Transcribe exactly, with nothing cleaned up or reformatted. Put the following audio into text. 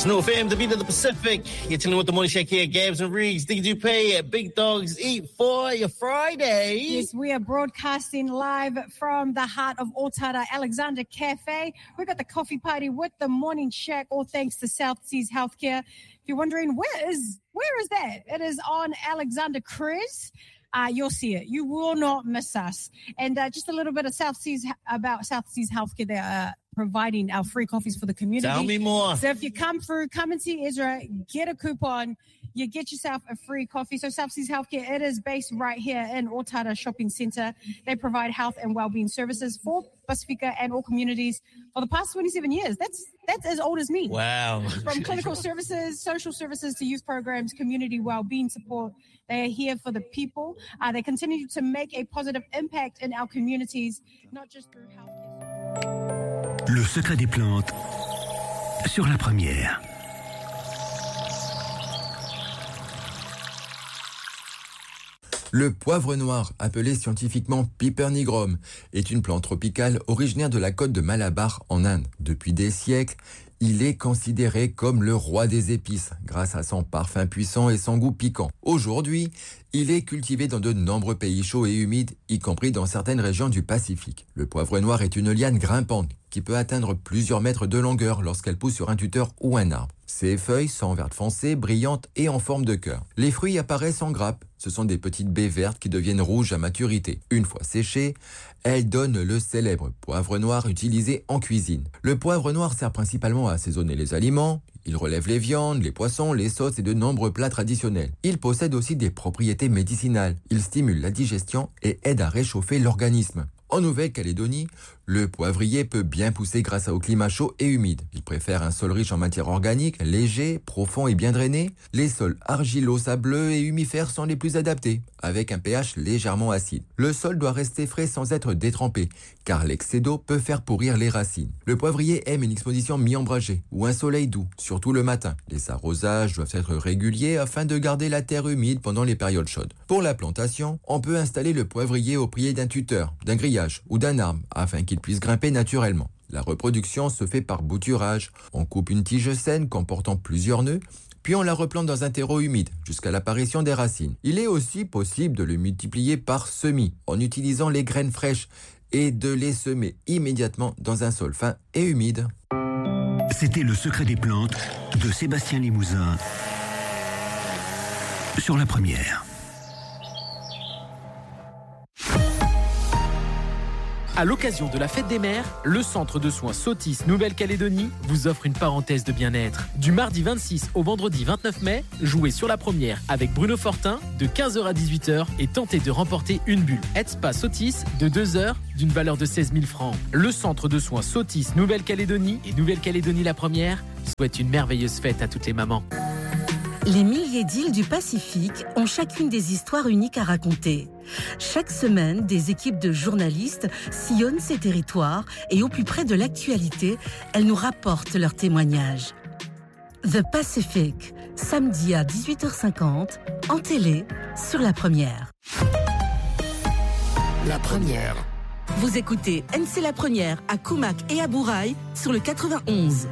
Snow F M, the beat of the Pacific. You're chilling with the morning shake here, Gabs and Reeves. D J Pay at Big Dogs Eat for your Friday. Yes, we are broadcasting live from the heart of Otara Alexander Cafe. We've got the coffee party with the morning shack, all thanks to South Seas Healthcare. If you're wondering, where is where is that? It is on Alexander Cruz. Uh, you'll see it. You will not miss us. And uh, just a little bit of South Seas about South Seas Healthcare. They are providing our free coffees for the community. Tell me more. So if you come through, come and see Ezra, get a coupon, you get yourself a free coffee. So South Seas Healthcare, it is based right here in Otara Shopping Centre. They provide health and wellbeing services for Pacifica and all communities for the past twenty-seven years. That's that's as old as me. Wow. From clinical services, social services to youth programs, community wellbeing support. They are here for the people. Uh, they continue to make a positive impact in our communities, not just through healthcare. Le secret des plantes sur la première. Le poivre noir, appelé scientifiquement Piper nigrum, est une plante tropicale originaire de la côte de Malabar en Inde. Depuis des siècles, il est considéré comme le roi des épices, grâce à son parfum puissant et son goût piquant. Aujourd'hui, il est cultivé dans de nombreux pays chauds et humides, y compris dans certaines régions du Pacifique. Le poivre noir est une liane grimpante qui peut atteindre plusieurs mètres de longueur lorsqu'elle pousse sur un tuteur ou un arbre. Ses feuilles sont vertes foncées, brillantes et en forme de cœur. Les fruits apparaissent en grappes. Ce sont des petites baies vertes qui deviennent rouges à maturité. Une fois séchées, elles donnent le célèbre poivre noir utilisé en cuisine. Le poivre noir sert principalement à assaisonner les aliments. Il relève les viandes, les poissons, les sauces et de nombreux plats traditionnels. Il possède aussi des propriétés médicinales. Il stimule la digestion et aide à réchauffer l'organisme. En Nouvelle-Calédonie, le poivrier peut bien pousser grâce au climat chaud et humide. Il préfère un sol riche en matière organique, léger, profond et bien drainé. Les sols argilo-sableux et humifères sont les plus adaptés, avec un pH légèrement acide. Le sol doit rester frais sans être détrempé, car l'excès d'eau peut faire pourrir les racines. Le poivrier aime une exposition mi-ombragée ou un soleil doux, surtout le matin. Les arrosages doivent être réguliers afin de garder la terre humide pendant les périodes chaudes. Pour la plantation, on peut installer le poivrier au pied d'un tuteur, d'un grillage ou d'un arbre, afin qu'il puisse grimper naturellement. La reproduction se fait par bouturage. On coupe une tige saine comportant plusieurs nœuds, puis on la replante dans un terreau humide jusqu'à l'apparition des racines. Il est aussi possible de le multiplier par semis en utilisant les graines fraîches et de les semer immédiatement dans un sol fin et humide. C'était le secret des plantes de Sébastien Limousin sur la première. À l'occasion de la fête des mères, le centre de soins Sotis Nouvelle-Calédonie vous offre une parenthèse de bien-être. Du mardi vingt-six au vendredi vingt-neuf mai, jouez sur la première avec Bruno Fortin de quinze heures à dix-huit heures et tentez de remporter une bulle Headspa Sotis de deux heures d'une valeur de seize mille francs. Le centre de soins Sotis Nouvelle-Calédonie et Nouvelle-Calédonie la première souhaitent une merveilleuse fête à toutes les mamans. Les milliers d'îles du Pacifique ont chacune des histoires uniques à raconter. Chaque semaine, des équipes de journalistes sillonnent ces territoires et au plus près de l'actualité, elles nous rapportent leurs témoignages. The Pacific, samedi à dix-huit heures cinquante, en télé, sur la première. La première. Vous écoutez N C La Première à Kumak et à Bourail sur le quatre-vingt-onze.